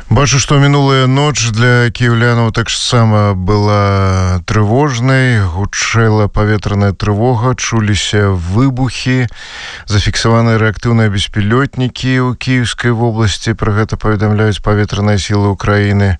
Бачу, што мінулая ноч для кіеўлянаў таксама была трывожнай, гучэла паветраная трывога, чуліся выбухі, зафіксаваны рэактыўныя беспілётнікі ў Кіеўскай вобласці, пра гэта паведамляюць паветраныя сілы Украіны.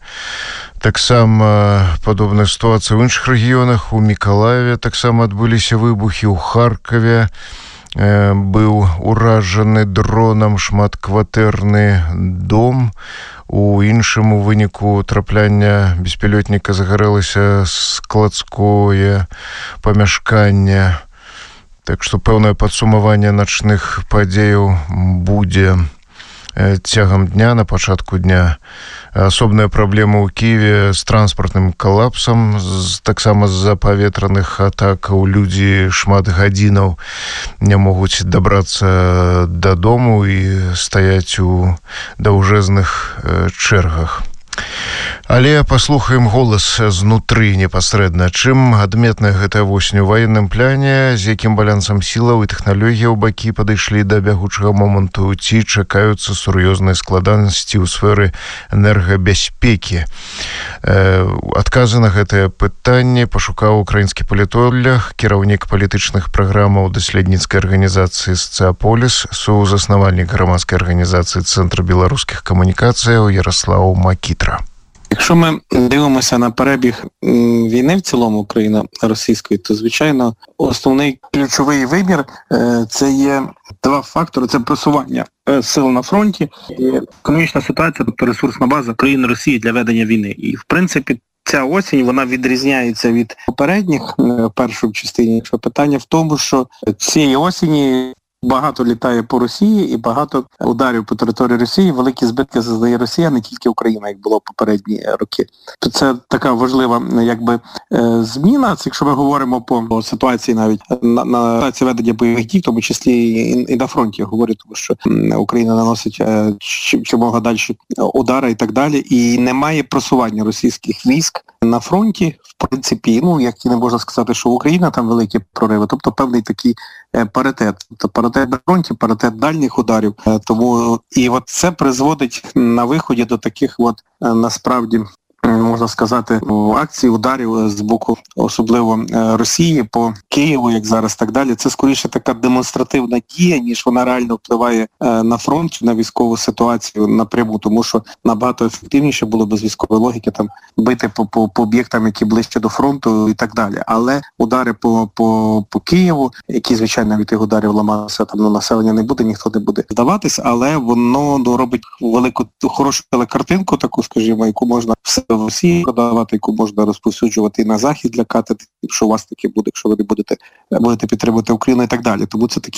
Таксама падобная сітуацыя ў іншых рэгіёнах, у Мікалаеве таксама адбыліся выбухі, у Харкаве быў уражаны дронам шматкватэрны дом. У іншым выніку трапляння беспілётніка загарэлася складское памяшканне. Так што пэўнае падсумаванне начных падзеяў будзе цягам дня, на пачатку дня. Асобныя праблемы ў Кіеве з транспартным калапсам, таксама з-за паветраных атакаў. Людзі шмат гадзінаў не могуць дабрацца дадому і стаяць у даўжэзных чэргах. Але паслухаем голас знутры непасрэдна. Чым адметная гэтая восень у ваенным пляне, з якім балансам сілаў і тэхналогіяў бакі падышлі да бягучага моманту, ці чакаюцца сур'ёзныя складанасці ў сферы энергабяспекі. Адказы на гэтае пытанне пашукаў украінскі палітолог, кіраўнік палітычных праграмаў даследніцкай арганізацыі «Социополис», сузаснавальнік грамадскай арганізацыі Центр беларускіх камунікацыяў Ярослав Макітра. Якщо ми дивимося на перебіг війни в цілому Україно-російської, то, звичайно, основний ключовий вибір – це є два фактори. Це просування сил на фронті і економічна ситуація, тобто ресурсна база країн Росії для ведення війни. І, в принципі, ця осінь, вона відрізняється від попередніх в першій частині. Питання в тому, що цієї осені багато літає по Росії і багато ударів по території Росії, великі збитки зазнає Росія, не тільки Україна, як було попередні роки. То це така важлива зміна. Це якщо ми говоримо по ситуації навіть на ситуації ведення бойових дій, в тому числі і на фронті, я говорю, тому що Україна наносить чимога далі удари і так далі, і немає просування російських військ на фронті, в принципі, як і не можна сказати, що Україна там великі прориви, тобто певний такий паритет. Тобто паритет на фронті, паритет дальніх ударів. Тому і от це призводить на виході до таких насправді, можна сказати, акцій, ударів з боку, особливо Росії, по Києву, як зараз, так далі. Це скоріше така демонстративна дія, ніж вона реально впливає на фронт, на військову ситуацію напряму, тому що набагато ефективніше було без військової логіки там бити по об'єктам, які ближче до фронту і так далі. Але удари по Києву, які, звичайно, від тих ударів ламалися, там населення не буде, ніхто не буде здаватись, але воно робить велику, хорошу картинку таку, скажімо, яку можна в Росії продавати, яку можна розповсюджувати і на Захід лякати, якщо у вас таке буде, якщо ви не будете підтримувати Україну і так далі. Тому це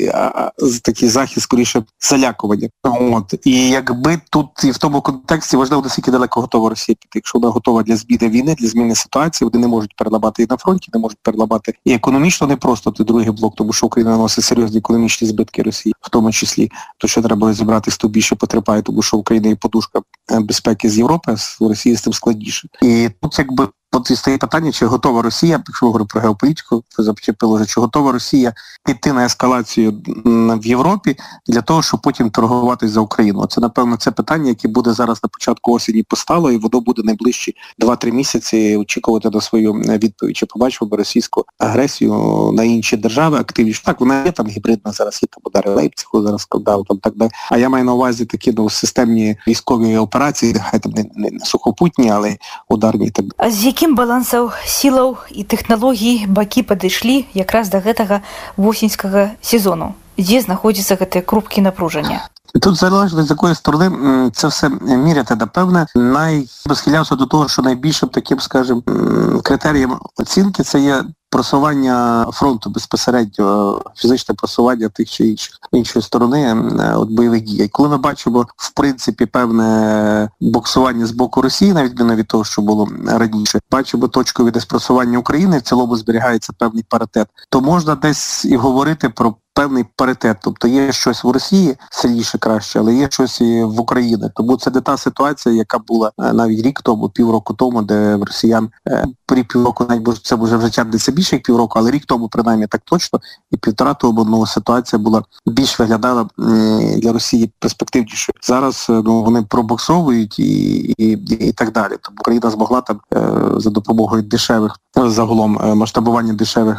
такий захід, скоріше, залякування. І якби тут, і в тому контексті важливо, наскільки далеко готова Росія піти. Якщо вона готова для зміни війни, для зміни ситуації, вони не можуть переламати і на фронті, не можуть переламати і економічно, не просто той другий блок, тому що Україна наносить серйозні економічні збитки Росії, в тому числі, то що треба розібратись, то більше потерпає, тому що Україна є подушка безпеки з Європи, а в Росії з тим складніше. І тут от і стає питання, чи готова Росія, якщо ми говоримо про геополітику, ви зачепили вже, чи готова Росія піти на ескалацію в Європі для того, щоб потім торгуватись за Україну. Це, напевно, це питання, яке буде зараз на початку осені постало, і воно буде найближчі 2-3 місяці очікувати на свою відповідь. Чи побачимо би російську агресію на інші держави активніше? Так, вона є там гібридна, зараз є там удари Лейпцигу, зараз скандал, там так далі. А я маю на увазі такі системні військові операції, нехай там не сухопутні, але ударні і так далі. Якім балансаў сілаў і тэхналогій бакі падышлі якраз да гэтага восеньскага сезону? Дзе знаходзяцца гэтыя крупкі напружання? Тут залежно, з якої сторони це все міряти. Напевне, схилявся до того, що найбільшим таким, скажімо, критерієм оцінки це є просування фронту безпосередньо, фізичне просування тих чи іншої сторони бойових дій. І коли ми бачимо, в принципі, певне боксування з боку Росії, на відміну від того, що було раніше, бачимо точкові десь просування України, в цілому зберігається певний паритет, то можна десь і говорити про певний паритет. Тобто є щось в Росії сильніше, краще, але є щось і в Україні. Тому це не та ситуація, яка була навіть рік тому, півроку тому, де в росіян півроку, навіть це вже в життя не собі більше як півроку, але рік тому принаймні так точно, і 1,5 тому ситуація була більш виглядала для Росії перспективнішою. Зараз вони пробуксовують і так далі. Тобто Україна змогла там за допомогою дешевих, загалом масштабування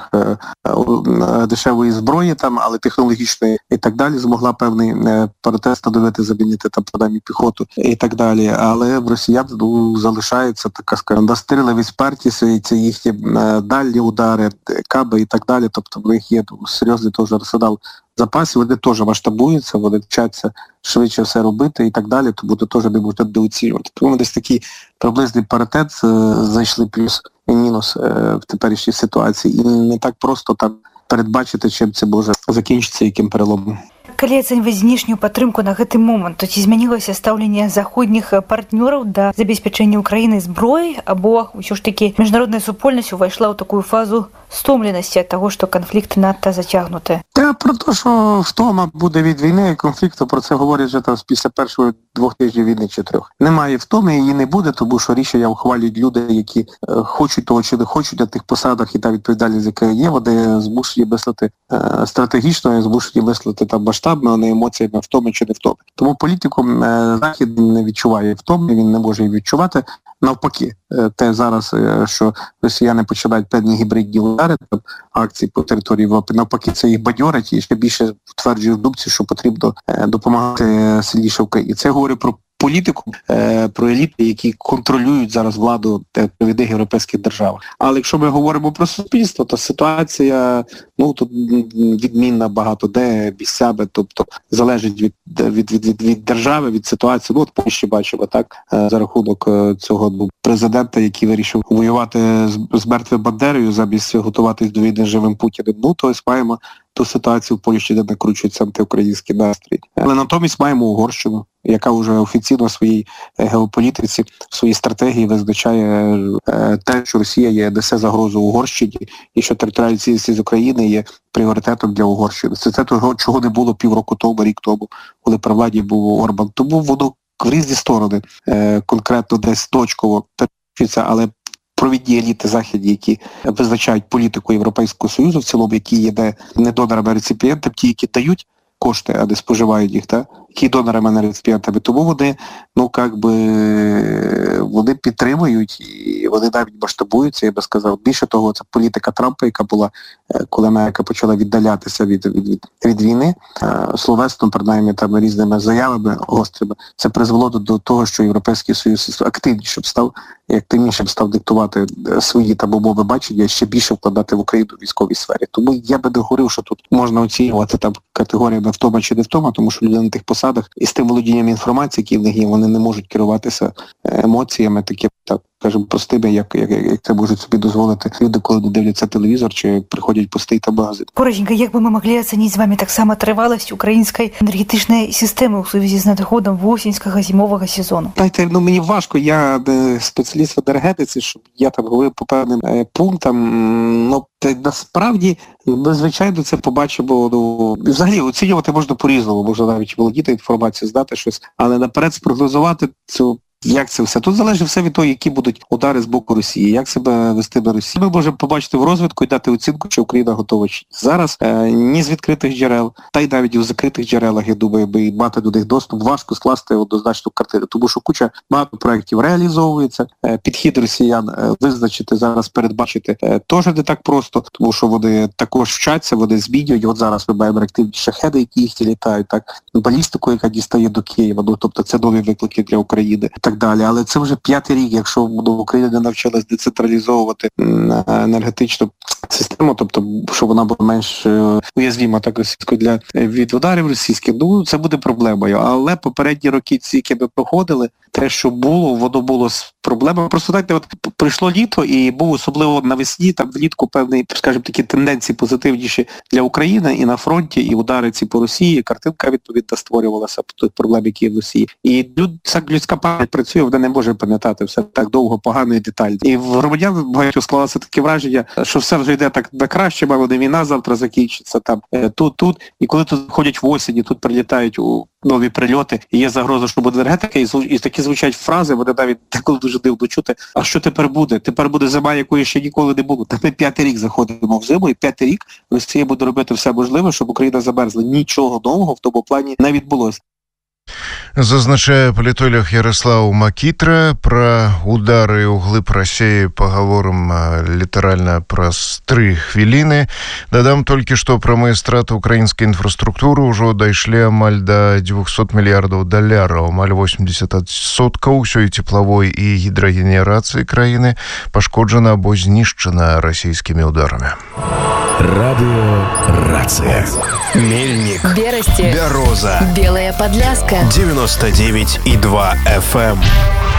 дешевої зброї, там, але технологічної і так далі, змогла певний протест надавити, замінити там принаймні піхоту і так далі. Але в росіян залишається така, скажімо, настирливість партії, це їхні дальні удари, каби і так далі. Тобто в них є серйозний теж арсенал запасів, вони теж масштабуються, вони вчаться швидше все робити і так далі, тому то теж не можна недооцінювати. Тому десь такий приблизний паритет зайшли плюс і мінус в теперішній ситуації. І не так просто там передбачити, чим це може закінчитися, яким переломом. Калі ацэньваць знешнюю падтрымку на гэты момант, то ці змянілася стаўленне заходніх партнёраў да забеспячэння Украіны зброяй, або ўсё ж такі міжнародная супольнасць увайшла ў такую фазу стомленасці ад таго, што канфлікт надта зацягнуты? Та про те, що втома буде від війни і конфлікту, про це говорять вже там після перших 2 тижнів війни чи 3. Немає втоми, її не буде, тому що рішення ухвалюють люди, які хочуть того чи не хочуть на тих посадах, і та відповідальність, яка є, вони змушені мислити стратегічно, змушені мислити там масштабно, а не емоціями втоми чи не втоми. Тому політикум Захід не відчуває втоми, він не може її відчувати. Навпаки, те зараз, що росіяни починають певні гібридні удари, акції по території Європи, навпаки, це їх бадьорить і ще більше втверджує в думці, що потрібно допомагати сильніше Україні. Це говорить про політику, про еліти, які контролюють зараз владу в провідних європейських державах. Але якщо ми говоримо про суспільство, то ситуація, тут відмінна багато де місцями, тобто залежить від держави, від ситуації. От Польщі бачимо, так, за рахунок цього президента, який вирішив воювати з мертвим Бандерою, замість готуватись до війни з живим Путіним. То ось маємо ту ситуацію в Польщі, де накручується антиукраїнський настрій. Але натомість маємо Угорщину, яка вже офіційно в своїй геополітиці, в своїй стратегії визначає те, що Росія несе загрозу Угорщині і що територіальна цілісність України є пріоритетом для Угорщини. Це того, чого не було півроку тому, рік тому, коли при владі був Орбан. Тому воно в різні сторони, конкретно десь точково перечується, але провідні еліти західні, які визначають політику Європейського Союзу в цілому, які є не донорами, а реципієнтами, ті, які дають кошти, а не споживають їх, які донорами, а не реципієнтами. Тому вони, вони підтримують і вони навіть масштабуються, я би сказав. Більше того, це політика Трампа, яка була, коли Америка почала віддалятися від війни, словесно, принаймні, там різними заявами гострими, це призвело до того, що Європейський Союз активніше став диктувати свої там умови бачення і ще більше вкладати в Україну в військовій сфері. Тому я би не говорив, що тут можна оцінювати там категоріями втома чи не втома, тому що люди на тих посадах і з тим володінням інформації, які в них є, вони не можуть керуватися емоціями такими, скажімо, простими, як це можуть собі дозволити люди, коли не дивляться телевізор чи приходять пустий та магазин. Коротенько, як би ми могли оцінити з вами так само тривалість української енергетичної системи у зв'язку з надходом осіннього зимового сезону? Знаєте, мені важко, я не спеціаліст в енергетиці, щоб я там говорив по певним пунктам, насправді, звичайно, це побачимо, взагалі оцінювати можна по-різному, можна навіть володіти інформацією, знати щось, але наперед спрогнозувати цю. Як це все? Тут залежить все від того, які будуть удари з боку Росії, як себе вестиме Росія. Ми можемо побачити в розвитку і дати оцінку, чи Україна готова чи ні. Зараз ні з відкритих джерел, та й навіть у закритих джерелах, я думаю, і мати до них доступ, важко скласти однозначну картину, тому що куча багато проєктів реалізовується, підхід росіян визначити, зараз передбачити теж не так просто, тому що вони також вчаться, вони змінюють. От зараз ми маємо реактивні шахеди, які їхні літають, так, балістику, яка дістає до Києва, тобто це нові виклики для України. Далі, але це вже 5-й рік, якщо Україна не навчилась децентралізовувати енергетичну систему, тобто, щоб вона була менш уязвима так російською від ударів російських, це буде проблемою. Але попередні роки, які ми проходили, те, що було, воно було з проблемами. Просто знаєте, прийшло літо і був особливо навесні, там влітку певні, скажімо, такі тенденції позитивніші для України і на фронті, і удари по Росії, картинка відповідно створювалася по тих проблем, які є в Росії. І людська пам'ять працює, вона не може пам'ятати все так довго, погано і детально. І в громадян багатьох склалося таке враження, що все вже йде так на краще, мало не війна завтра закінчиться, там тут. І коли тут ходять в осені, тут прилітають у нові прильоти, і є загроза, що буде енергетика, і такі звучать фрази, вони навіть деколи дуже дивно чути. А що тепер буде? Тепер буде зима, якої ще ніколи не було. Та ми 5-й рік заходимо в зиму, і 5-й рік Росія буде робити все можливе, щоб Україна замерзла. Нічого нового в тому плані не відбулося. Зазначае палітолог Ярослаў Макітра. Пра удары ўглыб Расіі пагаворым літаральна праз 3 хвіліны. Дадам толькі, што прамыя страты украінскай інфраструктуры ўжо дайшлі амаль да $200 мільярдаў, амаль 80% ўсёй цеплавой і гідрагенерацыі краіны пашкоджана або знішчана расійскімі ударамі. Радио «Рация». Мельник, Берасти, Бяроза, Белая Подляска, 99,2 FM.